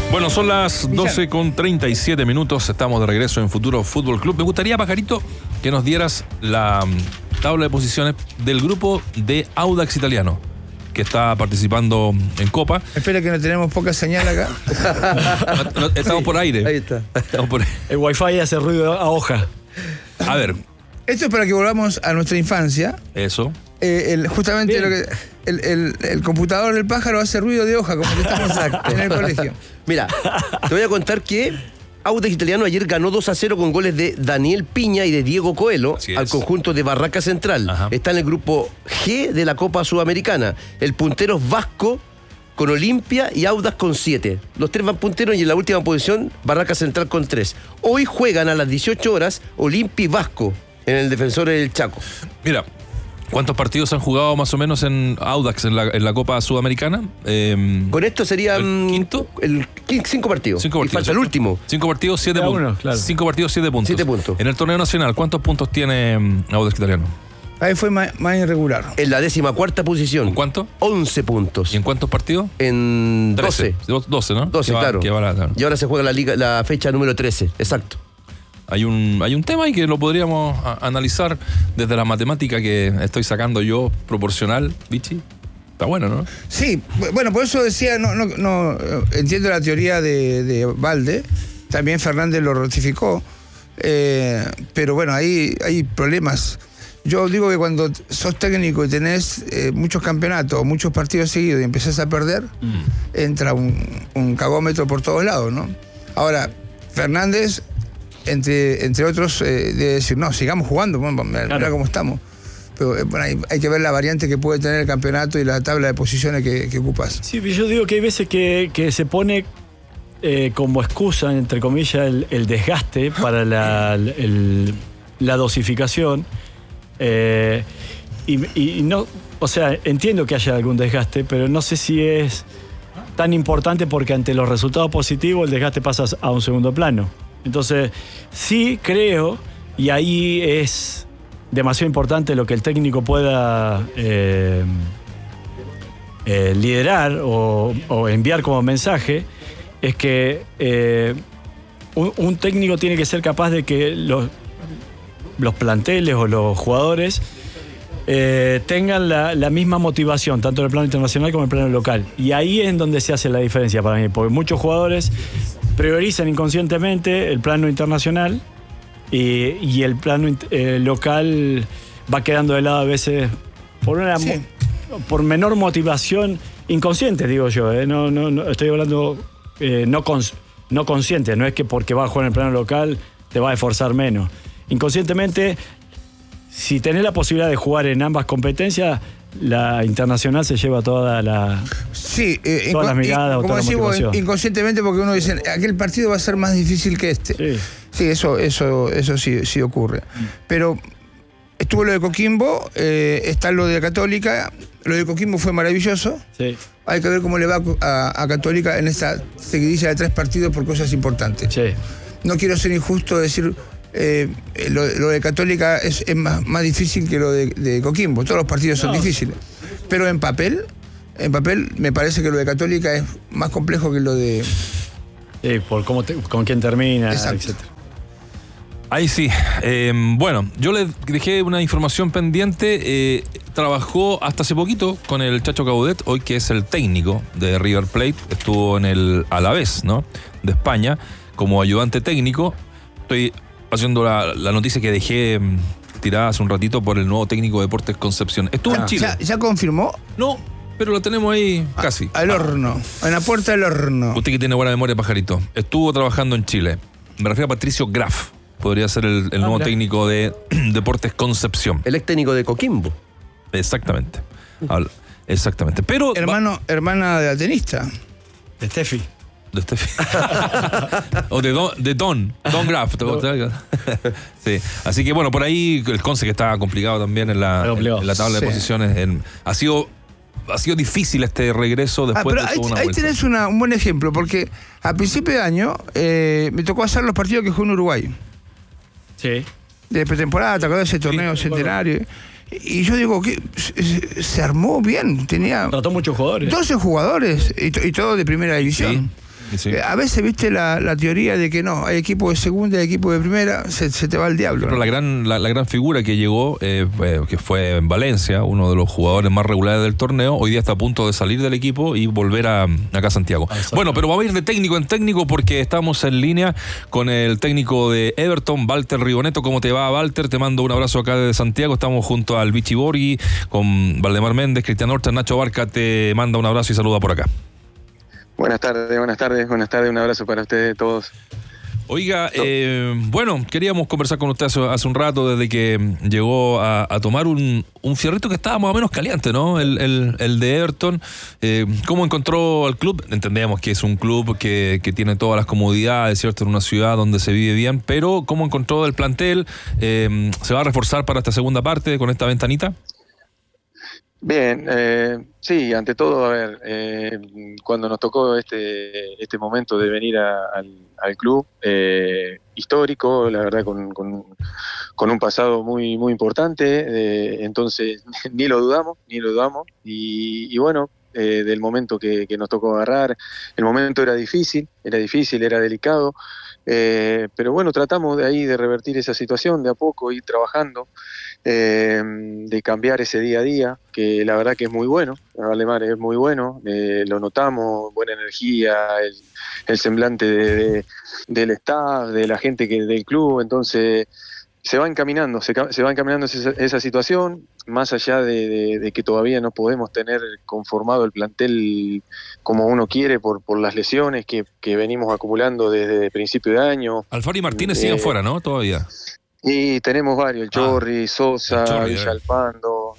Bueno, son las 12:37 minutos. Estamos de regreso en Futuro Fútbol Club. Me gustaría, Pajarito, que nos dieras la tabla de posiciones del grupo de Audax Italiano, que está participando en Copa. Espera que no tenemos poca señal acá. Estamos por aire. Ahí está. Estamos por aire. El wifi hace ruido a hoja. A ver. Esto es para que volvamos a nuestra infancia. Eso. Justamente lo que el computador del pájaro hace ruido de hoja, como que estamos en el colegio. Mira, te voy a contar que Audax Italiano ayer ganó 2-0 con goles de Daniel Piña y de Diego Coelho al conjunto de Barraca Central. Ajá. Está en el grupo G de la Copa Sudamericana. El puntero es Vasco con Olimpia y Audax con 7. Los tres van punteros y en la última posición Barraca Central con 3. Hoy juegan a las 18 horas Olimpia y Vasco en el Defensor del Chaco. Mira, ¿cuántos partidos han jugado más o menos en Audax en la Copa Sudamericana? Con esto serían... ¿El quinto? 5 partidos. 5 partidos. Y falta el último. 5 partidos, 7 puntos. Claro. 5 partidos, 7 puntos. 7 puntos. En el torneo nacional, ¿cuántos puntos tiene Audax Italiano? Ahí fue más irregular. En la 14ª posición. ¿En cuánto? 11 puntos. ¿Y en cuántos partidos? En 12. 12, ¿no? 12, claro. Claro. Y ahora se juega la fecha número 13. Exacto. Hay un tema ahí que lo podríamos analizar desde la matemática que estoy sacando yo, proporcional, Vichy. Está bueno, ¿no? Sí, bueno, por eso decía, no entiendo la teoría de Valde, también Fernández lo ratificó, pero bueno, hay problemas. Yo digo que cuando sos técnico y tenés muchos campeonatos, muchos partidos seguidos y empezás a perder, entra un cagómetro por todos lados, ¿no? Ahora, Fernández... Entre otros, debe decir, no, sigamos jugando, mira cómo estamos. Pero bueno, hay que ver la variante que puede tener el campeonato y la tabla de posiciones que ocupas. Sí, yo digo que hay veces que se pone como excusa, entre comillas, el desgaste para la dosificación. Y no, o sea, entiendo que haya algún desgaste, pero no sé si es tan importante porque ante los resultados positivos el desgaste pasa a un segundo plano. Entonces, sí creo, y ahí es demasiado importante lo que el técnico pueda liderar o enviar como mensaje, es que un técnico tiene que ser capaz de que los planteles o los jugadores tengan la misma motivación, tanto en el plano internacional como en el plano local. Y ahí es en donde se hace la diferencia para mí, porque muchos jugadores priorizan inconscientemente el plano internacional y el plano local va quedando de lado a veces por menor motivación inconsciente, digo yo. No estoy hablando no consciente, no es que porque vas a jugar en el plano local te vas a esforzar menos. Inconscientemente, si tenés la posibilidad de jugar en ambas competencias, la internacional se lleva todas las miradas. Como decimos, inconscientemente, porque uno dice, aquel partido va a ser más difícil que este. Sí, eso sí ocurre. Pero estuvo lo de Coquimbo, está lo de Católica. Lo de Coquimbo fue maravilloso. Sí. Hay que ver cómo le va a Católica en esta seguidilla de 3 partidos por cosas importantes. Sí. No quiero ser injusto decir... lo de Católica es más difícil que lo de Coquimbo. Todos los partidos son difíciles. Pero en papel me parece que lo de Católica es más complejo que lo de... Sí, por con quién termina, etc. Ahí sí. Bueno, yo le dejé una información pendiente. Trabajó hasta hace poquito con el Chacho Caudet, hoy que es el técnico de River Plate. Estuvo en el Alavés, ¿no?, de España, como ayudante técnico. Estoy haciendo la noticia que dejé tirada hace un ratito por el nuevo técnico de Deportes Concepción. Estuvo en Chile. ¿Ya confirmó? No, pero lo tenemos ahí casi. Al horno, en la puerta del horno. Usted que tiene buena memoria, Pajarito. Estuvo trabajando en Chile. Me refiero a Patricio Graf. Podría ser el nuevo técnico de Deportes Concepción. El ex técnico de Coquimbo. Exactamente. Exactamente. Pero hermana de la tenista. De Steffi. O de Don Graf. Sí. Así que bueno, por ahí el Conce, que está complicado también en la tabla de posiciones. Ha sido difícil este regreso después de toda una vuelta. Ahí tenés un buen ejemplo, porque a principio de año me tocó hacer los partidos que jugó en Uruguay. Sí. De pretemporada, ¿te acuerdas de ese torneo centenario? Y yo digo que se armó bien. Trató muchos jugadores. 12 jugadores y todos de primera división. Sí. A veces, viste, la teoría de que no, hay equipo de segunda y equipo de primera, se te va al diablo. Pero la gran figura que llegó, que fue en Valencia, uno de los jugadores más regulares del torneo, hoy día está a punto de salir del equipo y volver acá a Santiago. Bueno, pero vamos a ir de técnico en técnico porque estamos en línea con el técnico de Everton, Walter Rigoneto. ¿Cómo te va, Walter? Te mando un abrazo acá desde Santiago. Estamos junto al Vichy Borghi, con Valdemar Méndez, Cristian Horta, Nacho Barca te manda un abrazo y saluda por acá. Buenas tardes, un abrazo para ustedes todos. Oiga, bueno, queríamos conversar con usted hace un rato, desde que llegó a tomar un fierrito que estaba más o menos caliente, ¿no? El de Everton. ¿Cómo encontró al club? Entendemos que es un club que tiene todas las comodidades, ¿cierto? En una ciudad donde se vive bien, pero ¿cómo encontró el plantel? ¿Se va a reforzar para esta segunda parte con esta ventanita? Bien, sí, ante todo, a ver, cuando nos tocó este momento de venir al club, histórico, la verdad, con un pasado muy importante, entonces ni lo dudamos, y bueno, del momento que nos tocó agarrar, el momento era difícil, era delicado, pero bueno, tratamos de ahí de revertir esa situación de a poco, ir trabajando, de cambiar ese día a día, que la verdad que es muy bueno, Valdemar, es muy bueno, lo notamos, buena energía, el semblante del staff, de la gente del club, entonces se va encaminando esa situación, más allá de que todavía no podemos tener conformado el plantel como uno quiere por las lesiones que venimos acumulando desde principio de año. Alfaro y Martínez siguen fuera, ¿no? Todavía. Y tenemos varios, el Chorri, Sosa, Villalpando,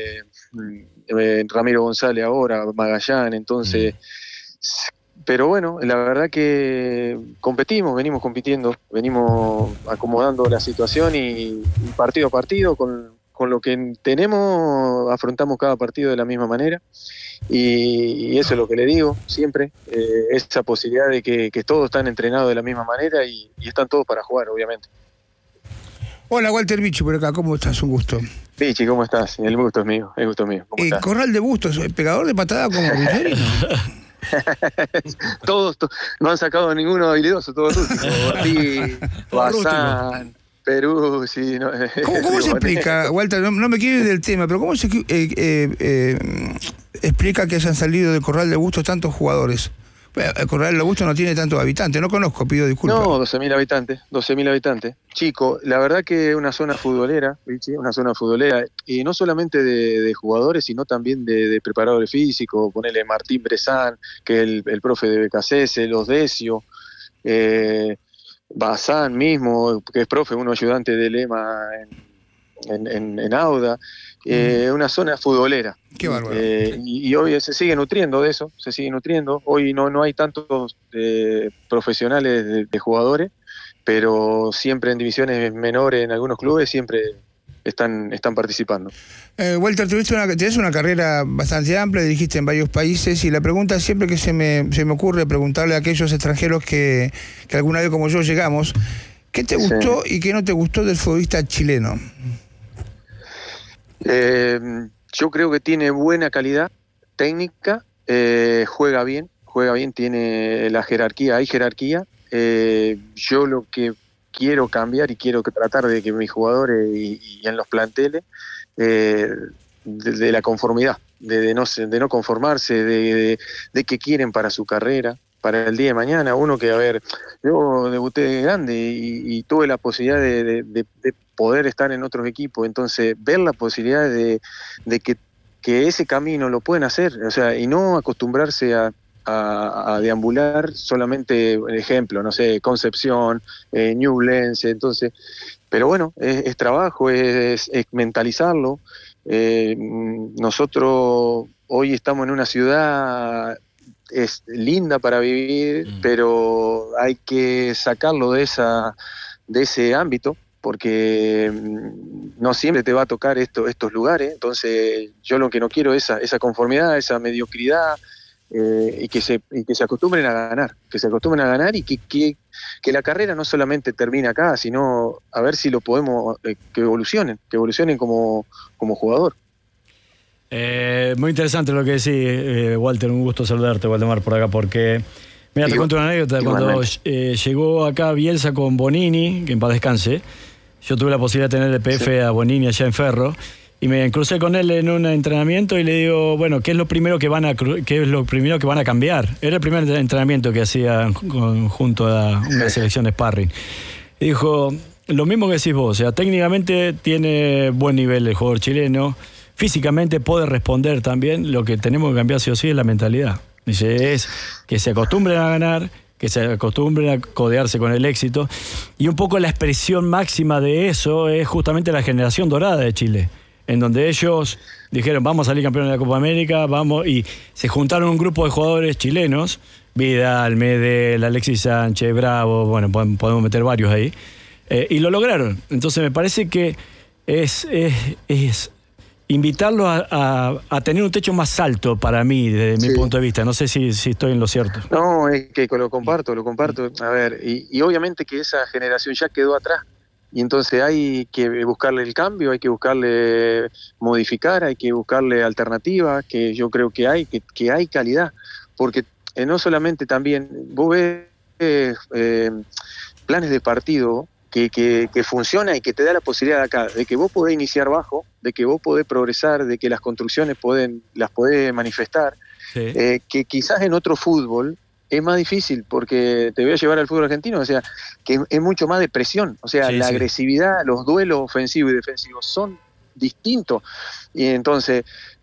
Ramiro González ahora, Magallán, entonces... Pero bueno, la verdad que venimos compitiendo, venimos acomodando la situación y partido a partido, con lo que tenemos, afrontamos cada partido de la misma manera. Y eso es lo que le digo siempre, esa posibilidad de que todos están entrenados de la misma manera y están todos para jugar, obviamente. Hola, Walter Vichy, por acá, ¿cómo estás? Un gusto. Vichy, ¿cómo estás? El gusto es mío. ¿Cómo estás? Corral de Bustos, pegador de patada como Ruggeri, ¿no? Todos, no han sacado ninguno habilidoso, todos rústicos. Sí, Bazán, Perú, sí. No, ¿Cómo se explica, Walter? No me quiero ir del tema, pero ¿cómo se explica que hayan salido del Corral de Bustos tantos jugadores? El Corral de Bustos no tiene tantos habitantes, no conozco, pido disculpas. No, 12.000 habitantes. Chico, la verdad que una zona futbolera, y no solamente de jugadores, sino también de preparadores físicos, ponele Martín Bresán, que es el profe de Becasese, los Decio, Bazán mismo, que es profe, uno ayudante de Lema en Auda, una zona futbolera. Qué bárbaro. Y hoy se sigue nutriendo de eso, hoy no hay tantos profesionales de jugadores, pero siempre en divisiones menores, en algunos clubes, siempre están participando. Walter, tenés una carrera bastante amplia, dirigiste en varios países, y la pregunta siempre que se me ocurre preguntarle a aquellos extranjeros que alguna vez como yo llegamos, ¿qué te gustó y qué no te gustó del futbolista chileno? Yo creo que tiene buena calidad técnica, juega bien, tiene la jerarquía, hay jerarquía. Yo lo que quiero cambiar y quiero tratar de que mis jugadores y en los planteles, de la conformidad, de no conformarse, de que quieren para su carrera, para el día de mañana. Uno que, a ver, yo debuté grande y tuve la posibilidad de poder estar en otros equipos, entonces ver la posibilidad de que ese camino lo pueden hacer, o sea, y no acostumbrarse a deambular solamente, ejemplo, no sé, Concepción, Ñublense, entonces, pero bueno, es trabajo, es mentalizarlo. Nosotros hoy estamos en una ciudad, es linda para vivir, pero hay que sacarlo de ese ámbito, porque no siempre te va a tocar estos lugares. Entonces yo lo que no quiero es esa conformidad, esa mediocridad, y que se acostumbren a ganar, y que la carrera no solamente termine acá, sino a ver si lo podemos, que evolucionen como jugador. Muy interesante lo que decís, Walter, un gusto saludarte, Waldemar, por acá, porque Mira, te cuento una anécdota. Cuando llegó acá Bielsa con Bonini, que en paz descanse, yo tuve la posibilidad de tener el PF a Bonini allá en Ferro, y me crucé con él en un entrenamiento y le digo, bueno, ¿qué es lo primero que van a cambiar? Era el primer entrenamiento que hacía junto a una selección de sparring. Y dijo, lo mismo que decís vos, o sea, técnicamente tiene buen nivel el jugador chileno, físicamente puede responder también, lo que tenemos que cambiar sí o sí es la mentalidad. Dice, es que se acostumbren a ganar, que se acostumbren a codearse con el éxito, y un poco la expresión máxima de eso es justamente la generación dorada de Chile, en donde ellos dijeron, vamos a salir campeones de la Copa América, vamos, y se juntaron un grupo de jugadores chilenos, Vidal, Medel, Alexis Sánchez, Bravo, bueno, podemos meter varios ahí, y lo lograron. Entonces me parece que es invitarlos a tener un techo más alto para mí, desde mi punto de vista. No sé si estoy en lo cierto. No, es que lo comparto. A ver, y obviamente que esa generación ya quedó atrás. Y entonces hay que buscarle el cambio, hay que buscarle modificar, hay que buscarle alternativas, que yo creo que hay calidad. Porque no solamente también, vos ves planes de partido que funciona y que te da la posibilidad de acá, de que vos podés iniciar bajo, de que vos podés progresar, de que las construcciones las podés manifestar, que quizás en otro fútbol es más difícil, porque te voy a llevar al fútbol argentino, o sea, que es mucho más de presión, o sea, la agresividad, los duelos ofensivos y defensivos son distintos, y entonces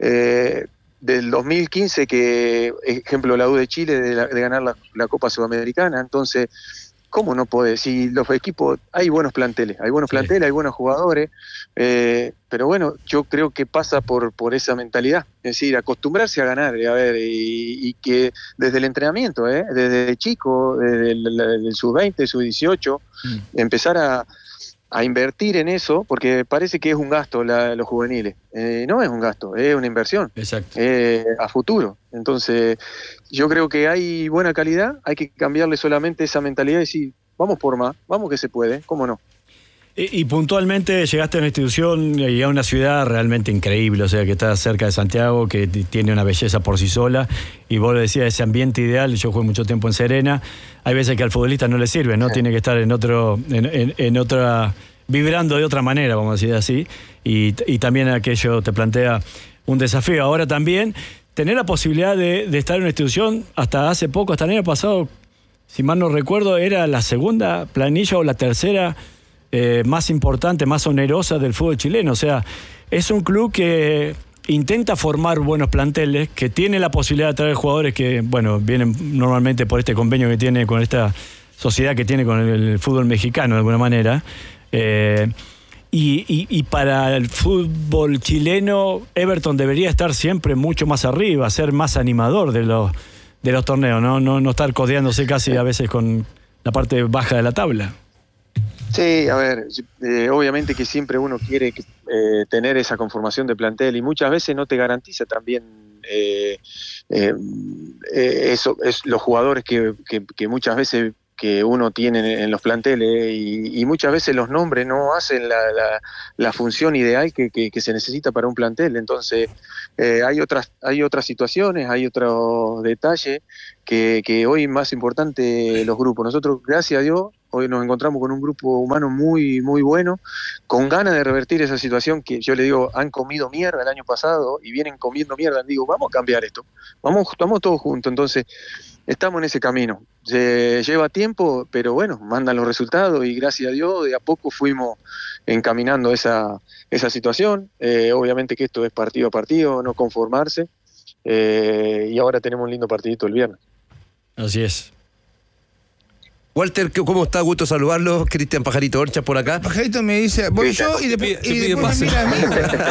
del 2015, que ejemplo la U de Chile de ganar la Copa Sudamericana, entonces ¿cómo no podés? Si los equipos, hay buenos planteles, hay buenos jugadores, pero bueno, yo creo que pasa por esa mentalidad, es decir, acostumbrarse a ganar, a ver, y que desde el entrenamiento, desde chico, desde el sub-20, sub-18, empezar a invertir en eso, porque parece que es un gasto los juveniles. No es un gasto, es una inversión. Exacto. A futuro. Entonces, yo creo que hay buena calidad, hay que cambiarle solamente esa mentalidad y decir, vamos por más, vamos que se puede, ¿cómo no? Y puntualmente llegaste a una institución y a una ciudad realmente increíble, o sea, que está cerca de Santiago, que tiene una belleza por sí sola, y vos lo decías, ese ambiente ideal. Yo jugué mucho tiempo en Serena, hay veces que al futbolista no le sirve, ¿no? Tiene que estar en otra, vibrando de otra manera, vamos a decir así, y también aquello te plantea un desafío. Ahora también, tener la posibilidad de estar en una institución, hasta hace poco, hasta el año pasado, si mal no recuerdo, era la segunda planilla o la tercera más importante, más onerosa del fútbol chileno. O sea, es un club que intenta formar buenos planteles, que tiene la posibilidad de traer jugadores que, bueno, vienen normalmente por este convenio que tiene con esta sociedad que tiene con el fútbol mexicano de alguna manera. Y para el fútbol chileno, Everton debería estar siempre mucho más arriba, ser más animador de los torneos, no estar codeándose casi a veces con la parte baja de la tabla. Sí, a ver, obviamente que siempre uno quiere tener esa conformación de plantel y muchas veces no te garantiza también eso, es los jugadores que muchas veces que uno tiene en los planteles y muchas veces los nombres no hacen la función ideal que se necesita para un plantel. Entonces hay otras situaciones, hay otros detalles que hoy es más importante los grupos. Nosotros, gracias a Dios, hoy nos encontramos con un grupo humano muy, muy bueno, con ganas de revertir esa situación que yo le digo, han comido mierda el año pasado y vienen comiendo mierda. Digo, vamos a cambiar esto, vamos todos juntos. Entonces, estamos en ese camino. Se lleva tiempo, pero bueno, mandan los resultados y gracias a Dios de a poco fuimos encaminando esa situación. Obviamente que esto es partido a partido, no conformarse. Y ahora tenemos un lindo partidito el viernes. Así es. Walter, ¿cómo está? Gusto saludarlo. Cristian Pajarito Orcha por acá. Pajarito me dice, voy yo y después me mira a mí.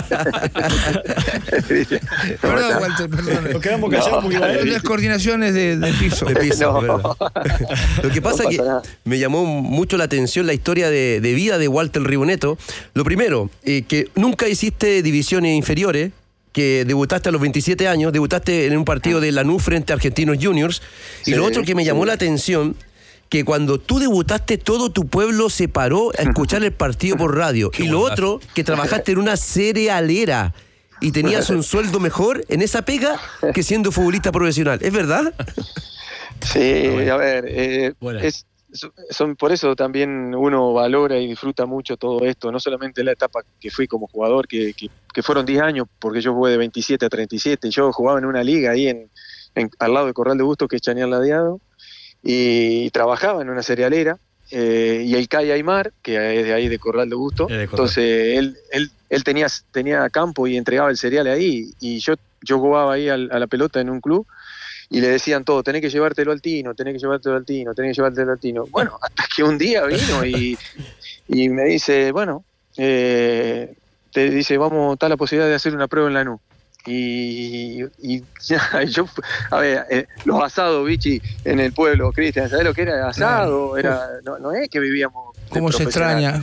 Perdón, Walter, perdón. Nos quedamos callados porque las coordinaciones de piso. De piso, no. Lo que pasa es que me llamó mucho la atención la historia de vida de Walter Riboneto. Lo primero, que nunca hiciste divisiones inferiores, que debutaste a los 27 años, debutaste en un partido de Lanús frente a Argentinos Juniors. Y lo otro que me llamó la atención, que cuando tú debutaste todo tu pueblo se paró a escuchar el partido por radio. Y lo otro, que trabajaste en una cerealera y tenías un sueldo mejor en esa pega que siendo futbolista profesional. ¿Es verdad? Sí, a ver, por eso también uno valora y disfruta mucho todo esto, no solamente la etapa que fui como jugador, que fueron 10 años, porque yo jugué de 27 a 37, yo jugaba en una liga ahí al lado de Corral de Bustos, que es Chañar Ladeado, y trabajaba en una cerealera, y el CAI Aymar, que es de ahí de Corral de Bustos, entonces él tenía campo y entregaba el cereal ahí, y yo jugaba ahí a la pelota en un club, y le decían todo, tenés que llevártelo al Tino, tenés que llevártelo al Tino, tenés que llevártelo al Tino. Bueno, hasta que un día vino y me dice, bueno, te dice, está la posibilidad de hacer una prueba en Lanús. Y yo, a ver, los asados, Vichy, en el pueblo, Cristian, ¿sabés lo que era asado? No es que vivíamos... ¿Cómo se extraña?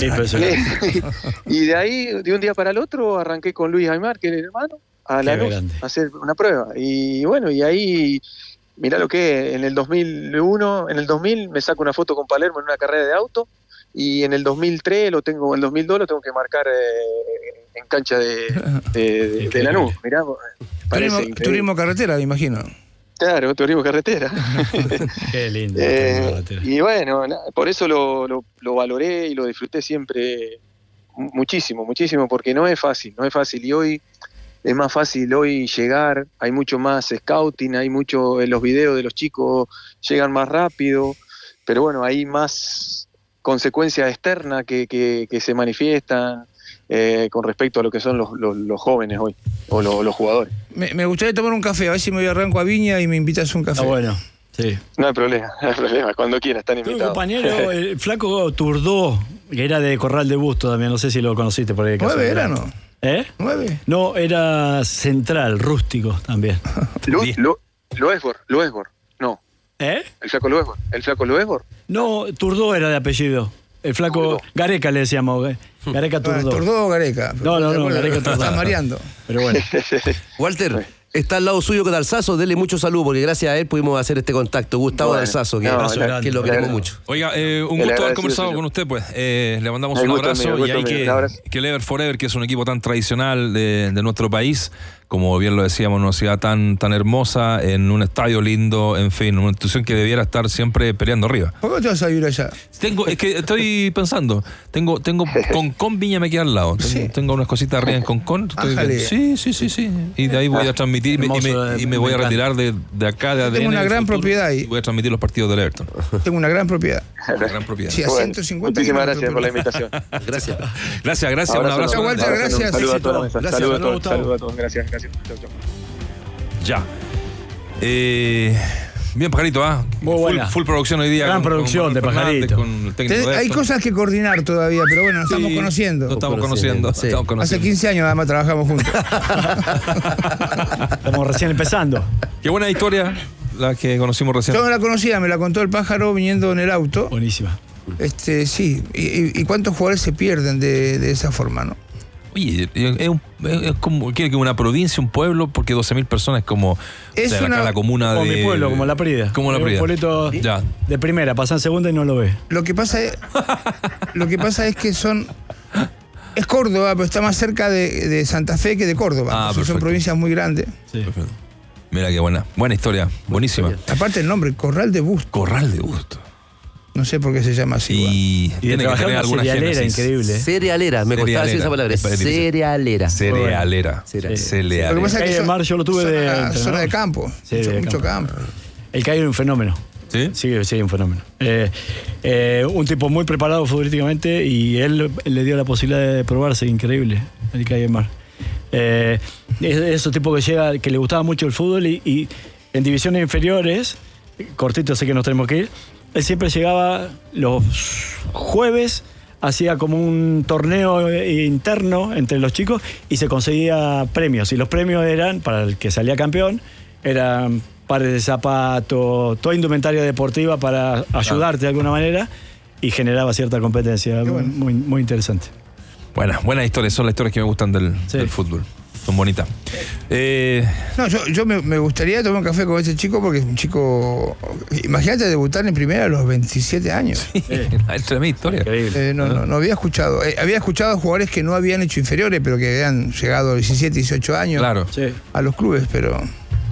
Y de ahí, de un día para el otro, arranqué con Luis Aymar, que era el hermano, a Lanús, a hacer una prueba. Y bueno, y ahí, mirá lo que en el 2000 me saco una foto con Palermo en una carrera de auto, y en el 2003 en el 2002 lo tengo que marcar en cancha de Lanús. Mirá, turismo carretera, me imagino. Claro, turismo carretera. Qué lindo. Y bueno, por eso lo valoré y lo disfruté siempre muchísimo, porque no es fácil, y hoy es más fácil llegar, hay mucho más scouting, hay mucho en los videos de los chicos, llegan más rápido, pero bueno, hay más consecuencias externas que se manifiestan con respecto a lo que son los jóvenes hoy, o los jugadores. Me gustaría tomar un café, a ver si me voy arranco a Viña y me invitas a un café. Bueno, sí. No hay problema, cuando quieras, están invitados. Tu compañero, el flaco Turdó, que era de Corral de Bustos también, no sé si lo conociste por ahí. 9 era, ¿no? ¿Eh? 9. No, era central, rústico también. Loesbor, no. ¿Eh? ¿El flaco Loesbor? No, Turdó era de apellido. El flaco Gareca le decíamos. Gareca Turdó. Turdó o Gareca. No, Gareca Turdó. Está mareando. Pero bueno. Walter, está al lado suyo con Alzazo, dele mucho salud, porque gracias a él pudimos hacer este contacto. Gustavo Alzazo, que lo queremos mucho. Oiga, un gusto haber conversado con usted, pues. Le mandamos un abrazo y hay que el Ever Forever, que es un equipo tan tradicional de nuestro país, como bien lo decíamos, una ciudad tan tan hermosa, en un estadio lindo, en fin, una institución que debiera estar siempre peleando arriba. ¿Por qué te vas a vivir allá? Es que estoy pensando, tengo Concón, Viña me queda al lado. Tengo unas cositas arriba en Concón. Sí. Y de ahí voy a transmitir y me voy a retirar de acá, de ADN. Tengo una gran propiedad ahí. Voy a transmitir los partidos del Everton. Tengo una gran propiedad. Sí, a 150. Muchísimas gracias por la invitación. Gracias. Un abrazo. Walter, gracias. Saludos a todos. Gracias. Ya. Bien, Pajarito, muy buena. Full producción hoy día. Gran producción de Pajarito. Con el técnico hay cosas que coordinar todavía, pero bueno, nos estamos conociendo. Nos estamos conociendo. Hace 15 años además trabajamos juntos. Estamos recién empezando. Qué buena historia la que conocimos recién. Yo no la conocía, me la contó el Pájaro viniendo en el auto. Buenísima. Sí. ¿Y cuántos jugadores se pierden de esa forma, no? Oye, es como que una provincia, un pueblo, porque 12.000 personas es como acá la comuna como de... mi pueblo, como La Prida. Como La Prida. Un pueblito de primera, pasan segunda y no lo ve. Lo que pasa es que es Córdoba, pero está más cerca de Santa Fe que de Córdoba. Son provincias muy grandes. Sí. Perfecto. Mira qué buena historia, buenísima. Aparte el nombre, Corral de Bustos. Corral de Bustos. No sé por qué se llama así. Y tiene que tener alguna cerealera increíble. Cerealera, me costaba decir esa palabra. Cerealera. Lo que pasa es que Mar yo lo tuve de zona de campo. Mucho campo. El Cayo era un fenómeno. ¿Sí? Sí, un fenómeno. Un tipo muy preparado futbolísticamente y él le dio la posibilidad de probarse, increíble, el Cayo Mar. Es esos tipos que le gustaba mucho el fútbol y en divisiones inferiores, cortito sé que nos tenemos que ir, él siempre llegaba los jueves, hacía como un torneo interno entre los chicos y se conseguía premios. Y los premios eran, para el que salía campeón, eran pares de zapatos, toda indumentaria deportiva para ayudarte de alguna manera y generaba cierta competencia. Bueno. Muy interesante. Buenas historias, son las historias que me gustan del fútbol. Son bonitas. No, yo me gustaría tomar un café con este chico porque es un chico... Imagínate debutar en primera a los 27 años. Sí, es mi historia. No había escuchado. Había escuchado jugadores que no habían hecho inferiores, pero que habían llegado a 17, 18 años claro. a los clubes, pero...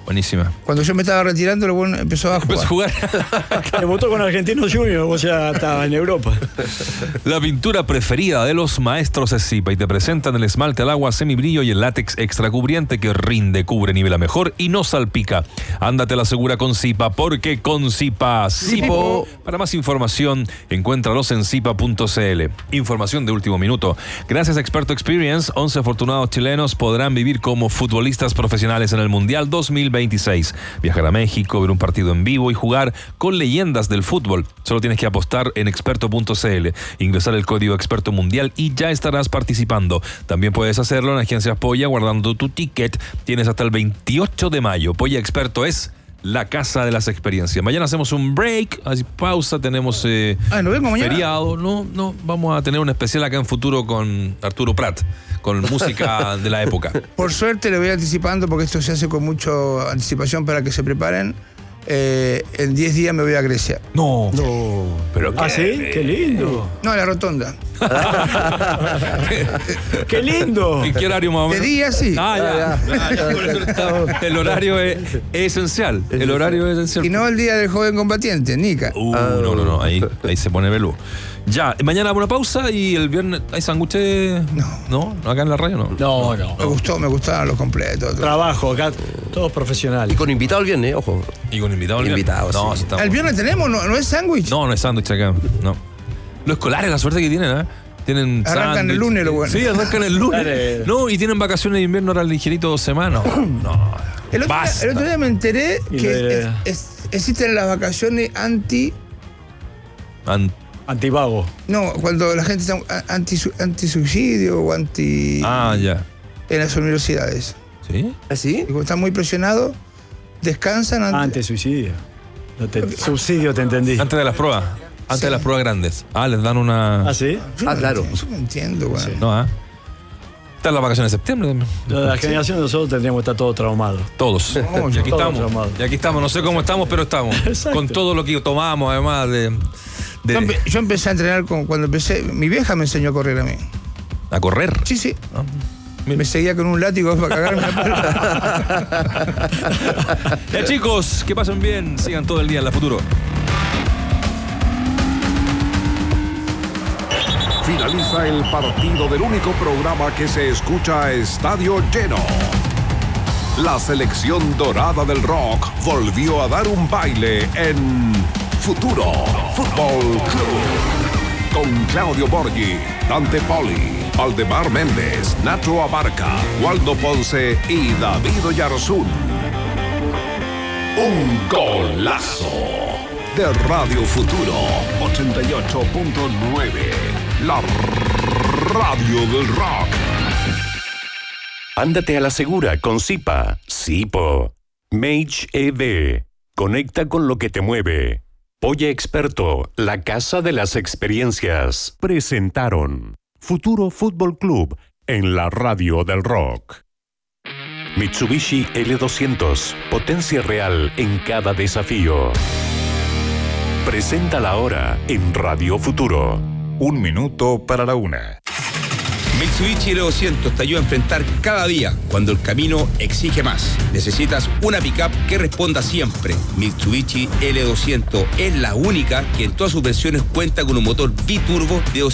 Buenísima. Cuando yo me estaba retirando, lo bueno empezó a jugar. Debutó con Argentinos Juniors, o sea, estaba en Europa. La pintura preferida de los maestros es Zipa y te presentan el esmalte al agua semibrillo y el látex extra cubriente que rinde, cubre, nivela mejor y no salpica. Ándate a la segura con Zipa, porque con Zipa, Zipo. Para más información, encuéntralos en zipa.cl. Información de último minuto. Gracias a Experto Experience, 11 afortunados chilenos podrán vivir como futbolistas profesionales en el Mundial 2026. Viajar a México, ver un partido en vivo y jugar con leyendas del fútbol. Solo tienes que apostar en experto.cl, ingresar el código Experto Mundial y ya estarás participando. También puedes hacerlo en Agencias Polla guardando tu ticket. Tienes hasta el 28 de mayo. Polla Experto es la casa de las experiencias. Mañana hacemos un break, así pausa, tenemos ¿no vengo mañana? Feriado. No, vamos a tener un especial acá en futuro con Arturo Prat, con música de la época. Por suerte le voy anticipando, porque esto se hace con mucha anticipación para que se preparen. En 10 días me voy a Grecia. No. ¿Pero qué? ¿Ah, sí? ¡Qué lindo! No, a la rotonda. ¡Qué lindo! ¿En qué horario más o menos? De día sí. El horario es esencial. El horario es esencial. Y no el día del joven combatiente, Nica. No. Ahí se pone velú. Ya, mañana una pausa y el viernes hay sándwiches. No, acá en la radio no. No. Me gustaron los completos. Trabajo, acá todos profesionales. Y con invitado el viernes, ojo. Y con invitado el viernes. No, sí. ¿El viernes tenemos? ¿No es sándwich? No es sándwich acá. No. Los escolares, la suerte que tienen, ¿eh? Tienen arrancan sándwich. el lunes, lo bueno. Sí, arrancan el lunes. No, y tienen vacaciones de invierno ahora ligerito 2 semanas. No. El otro día me enteré que existen las vacaciones antivago. No, cuando la gente está anti-suicidio o anti... ya. En las universidades. ¿Sí? ¿Así? Y cuando están muy presionados, descansan Anti-suicidio. Subsidio, te entendí. Antes de las pruebas. Antes de las pruebas grandes. Les dan una... ¿Ah, sí? Claro. Eso no entiendo, güey. Sí. No, Están las vacaciones de septiembre también. La generación de nosotros tendríamos que estar todos traumados. Todos. Y aquí estamos. Y aquí estamos. No sé cómo estamos, pero estamos. Exacto. Con todo lo que tomamos, además de... Yo empecé a entrenar cuando empecé. Mi vieja me enseñó a correr a mí. ¿A correr? Sí. Me seguía con un látigo para cagarme la pata. Ya, chicos, que pasen bien. Sigan todo el día en La Futuro. Finaliza el partido del único programa que se escucha a estadio lleno. La selección dorada del rock volvió a dar un baile en Futuro Fútbol Club. Con Claudio Borghi, Dante Poli, Valdemar Méndez, Nacho Abarca, Waldo Ponce y David Oyarzún. Un golazo de Radio Futuro 88.9. La radio del rock. Ándate a la segura con Zipa. Zipo. Mage EV. Conecta con lo que te mueve. Polla Experto, la casa de las experiencias. Presentaron Futuro Fútbol Club en la radio del rock. Mitsubishi L200. Potencia real en cada desafío. Presenta la hora en Radio Futuro. 1 minuto para la 1. Mitsubishi L200 te ayuda a enfrentar cada día cuando el camino exige más. Necesitas una pickup que responda siempre. Mitsubishi L200 es la única que en todas sus versiones cuenta con un motor biturbo de